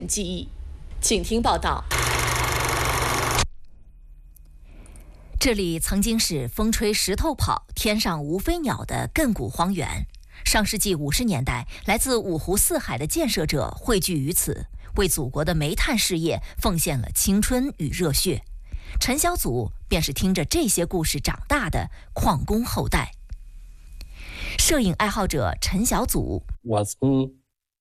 记忆，请听报道。这里曾经是风吹石头跑、天上无飞鸟的亘古荒原。上世纪50年代，来自五湖四海的建设者汇聚于此，为祖国的煤炭事业奉献了青春与热血。陈小祖便是听着这些故事长大的矿工后代。摄影爱好者陈小祖， 我从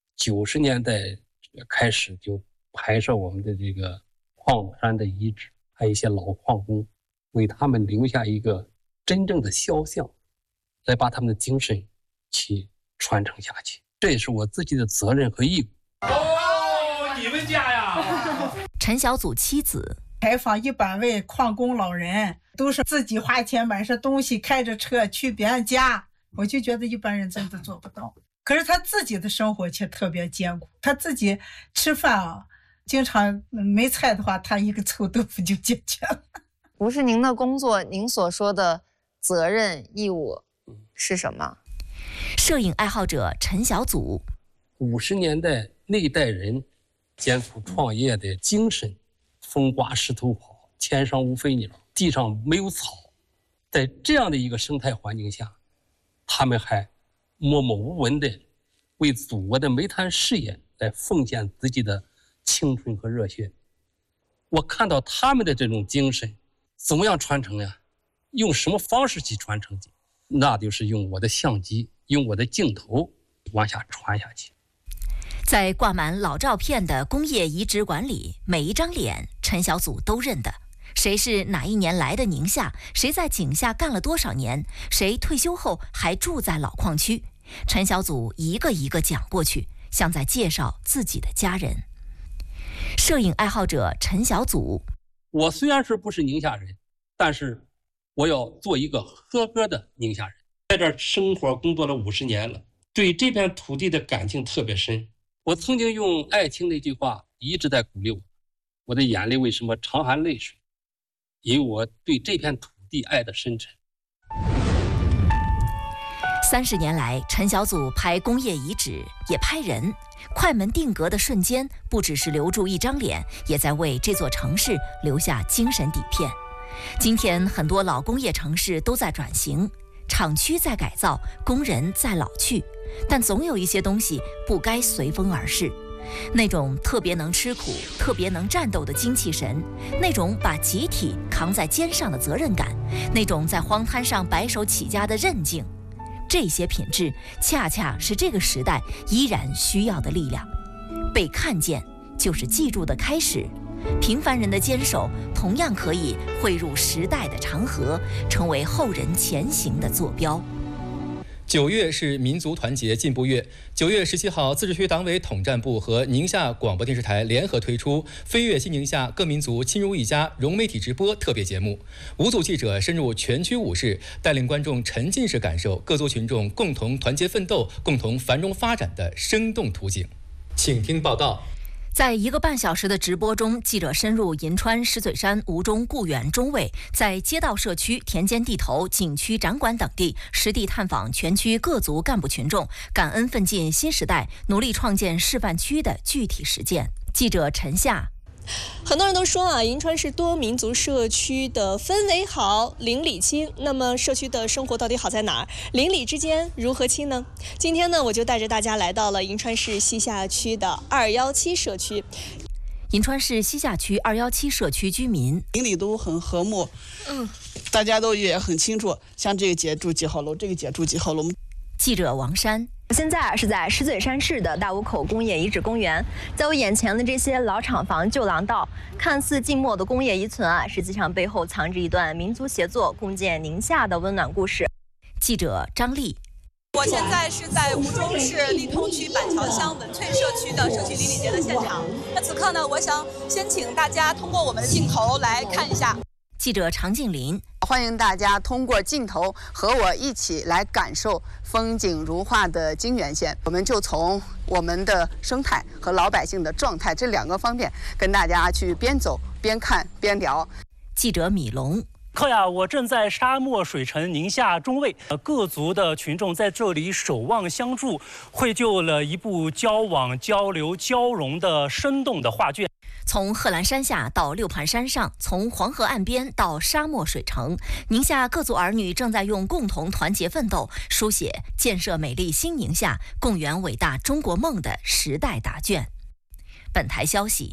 90年代开始就拍摄我们的这个矿山的遗址，还有一些老矿工，为他们留下一个真正的肖像，来把他们的精神去传承下去，这也是我自己的责任和义务。 哦，你们家呀！ 陈小祖妻子采访100位矿工老人，都是自己花钱买些东西，开着车去别人家，我就觉得一般人真的做不到。可是他自己的生活却特别艰苦，他自己吃饭啊，经常没菜的话，他一个臭豆腐就解决了。 不是您的工作，您所说的责任义务是什么？ 摄影爱好者陈小祖 ，50年代那一代人艰苦创业的精神，风刮石头跑，天上无飞鸟，地上没有草，在这样的一个生态环境下，他们还默默无闻地为祖国的煤炭事业来奉献自己的青春和热血。我看到他们的这种精神，怎么样传承呀？用什么方式去传承？那就是用我的相机，用我的镜头往下传下去。 在挂满老照片的工业遗址馆里，每一张脸陈小祖都认得。谁是哪一年来的宁夏？谁在井下干了多少年？谁退休后还住在老矿区？陈小祖一个一个讲过去，像在介绍自己的家人。摄影爱好者陈小祖， 我虽然是不是宁夏人，但是我要做一个合格的宁夏人。在这儿生活工作了50年了，对这片土地的感情特别深。我曾经用爱情那句话一直在鼓励我，我的眼泪为什么常含泪水？因为我对这片土地爱的深沉。 30年来，陈小祖拍工业遗址，也拍人。快门定格的瞬间，不只是留住一张脸，也在为这座城市留下精神底片。今天，很多老工业城市都在转型，厂区在改造，工人在老去，但总有一些东西不该随风而逝。那种特别能吃苦、特别能战斗的精气神，那种把集体扛在肩上的责任感，那种在荒滩上白手起家的韧劲，这些品质恰恰是这个时代依然需要的力量。被看见就是记住的开始，平凡人的坚守同样可以汇入时代的长河，成为后人前行的坐标。 9月是民族团结进步月。9月17号，自治区党委统战部和宁夏广播电视台联合推出《飞跃新宁夏，各民族亲如一家》融媒体直播特别节目。5组记者深入全区5市，带领观众沉浸式感受各族群众共同团结奋斗、共同繁荣发展的生动图景。请听报道。 在1个半小时的直播中，记者深入银川、石嘴山、吴中、固原、中卫，在街道、社区、田间地头、景区、展馆等地实地探访全区各族干部群众，感恩奋进新时代，努力创建示范区的具体实践。记者陈夏。 很多人都说啊，银川是多民族社区的氛围好，邻里亲。那么社区的生活到底好在哪儿？邻里之间如何亲呢？今天呢，我就带着大家来到了银川市西夏区的217社区。 银川市西夏区217社区居民邻里都很和睦，大家都也很清楚，像这个姐住几号楼，这个姐住几号楼。 记者王山。 现在是在石嘴山市的大沽口工业遗址公园，在我眼前的这些老厂房、旧廊道，看似静默的工业遗存啊，实际上背后藏着一段民族协作、共建宁夏的温暖故事。 记者张丽。 我现在是在吴中市利通区板桥乡文翠社区的社区邻里节的现场。那此刻呢，我想先请大家通过我们的镜头来看一下。 记者常静林， 欢迎大家通过镜头和我一起来感受风景如画的泾源县。我们就从我们的生态和老百姓的状态这2个方面，跟大家去边走边看边聊。 记者米龙。 刻呀，我正在沙漠水城宁夏中卫，各族的群众在这里守望相助，绘就了一部交往、交流、交融的生动的画卷。 从贺兰山下到六盘山上，从黄河岸边到沙漠水城，宁夏各族儿女正在用共同团结奋斗，书写建设美丽新宁夏、共圆伟大中国梦的时代答卷。本台消息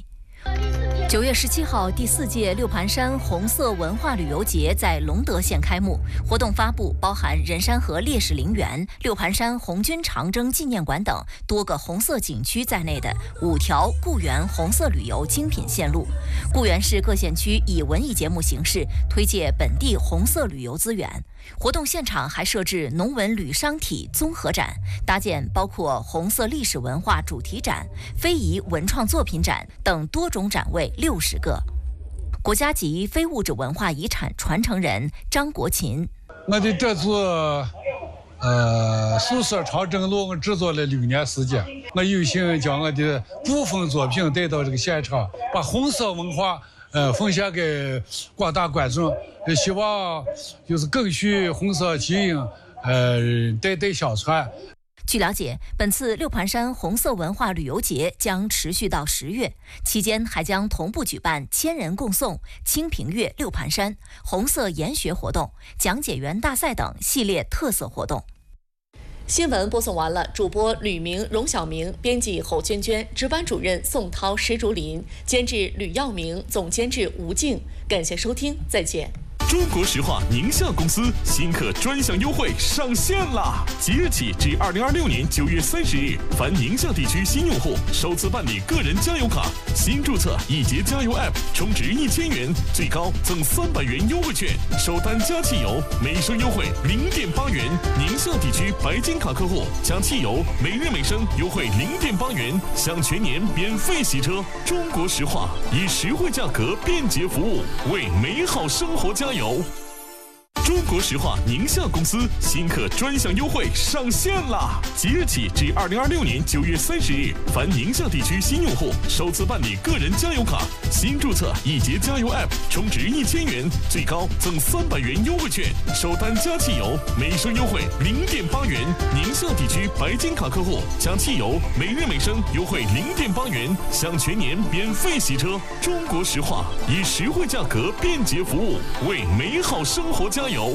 ，9月17号，第4届六盘山红色文化旅游节在隆德县开幕。活动发布包含人山河烈士陵园、六盘山红军长征纪念馆等多个红色景区在内的5条固原红色旅游精品线路。固原市各县区以文艺节目形式推介本地红色旅游资源。活动现场还设置农文旅商体综合展，搭建包括红色历史文化主题展、非遗文创作品展等多种展位60个。国家级非物质文化遗产传承人张国琴： 我的这座素色长征路我制作了6年时间，我有幸将我的部分作品带到这个现场，把红色文化奉献给广大观众，希望就是更续红色基因，代代相传。 据了解，本次六盘山红色文化旅游节将持续到10月，期间还将同步举办千人共诵、清平乐六盘山、红色研学活动、讲解员大赛等系列特色活动。 新闻播送完了，主播吕明、荣小明，编辑侯娟娟，值班主任宋涛、石竹林，监制吕耀明，总监制吴静。感谢收听，再见。 中国石化宁夏公司新客专享优惠上线啦！即日起至2026年9月30日，凡宁夏地区新用户首次办理个人加油卡，新注册易捷加油 App， 充值1000元，最高赠300元优惠券，首单加汽油每升优惠0.8元。宁夏地区白金卡客户加汽油每日每升优惠0.8元，享全年免费洗车。中国石化以实惠价格、便捷服务为美好生活加油。中国石化宁夏公司新客专享优惠上线啦！即日起至2026年9月30日，凡宁夏地区新用户首次办理个人加油卡，新注册易捷加油 App， 充值1000元，最高赠300元优惠券，首单加汽油每升优惠0.8元。宁夏地区白金卡客户加汽油每日每升优惠0.8元，享全年免费洗车。中国石化以实惠价格、便捷服务为美好生活加油。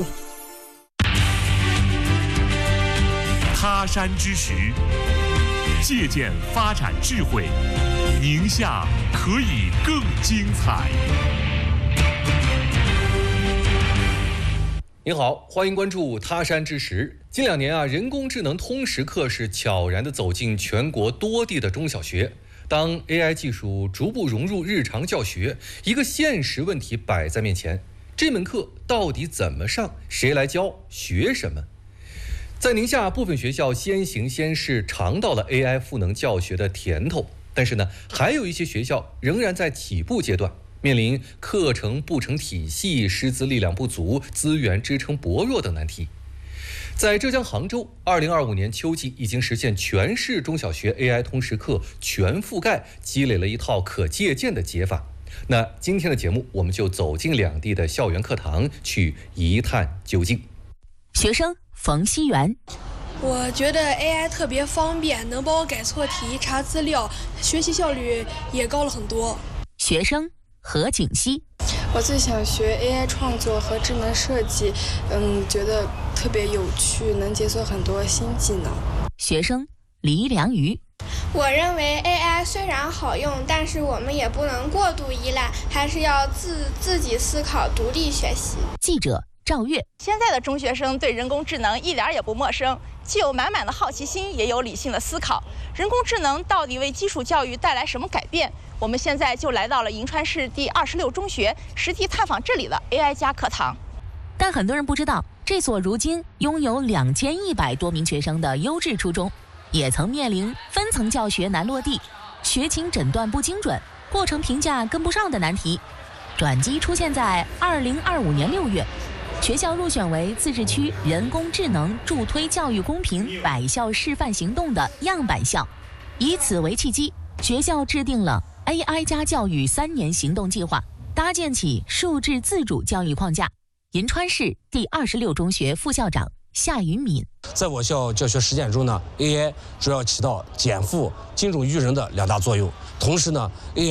他山之石，借鉴发展智慧，宁夏可以更精彩。 您好，欢迎关注他山之石。近2年人工智能通识课是悄然地走进全国多地的中小学。当 AI 技术逐步融入日常教学，一个现实问题摆在面前：这门课到底怎么上？谁来教？学什么？在宁夏部分学校先行先试，尝到了 AI 赋能教学的甜头，但是还有一些学校仍然在起步阶段，面临课程不成体系、师资力量不足、资源支撑薄弱等难题。在浙江杭州，2025年秋季已经实现全市中小学 AI 通识课全覆盖，积累了一套可借鉴的解法。那今天的节目，我们就走进两地的校园课堂，去一探究竟。 学生冯熙元： 我觉得 AI 特别方便，能帮我改错题、查资料，学习效率也高了很多。 学生何景熙： 我最想学 AI 创作和智能设计，觉得特别有趣，能解锁很多新技能。 学生黎良瑜： 我认为 AI 虽然好用，但是我们也不能过度依赖，还是要自己思考、独立学习。 记者赵月： 现在的中学生对人工智能一点也不陌生，既有满满的好奇心，也有理性的思考。人工智能到底为基础教育带来什么改变？我们现在就来到了银川市第26中学，实地探访这里的 AI 加课堂。 但很多人不知道，这所如今拥有2100多名学生的优质初中，也曾面临分层教学难落地、学情诊断不精准、过程评价跟不上的难题。转机出现在2025年6月，学校入选为自治区人工智能助推教育公平100校示范行动的样板校，以此为契机，学校制定了 AI 加教育3年行动计划，搭建起数字自主教育框架。 银川市第26中学副校长夏云敏。 在我校教学实践中呢 ，AI 主要起到减负、精准育人的2大作用。同时呢 ，AI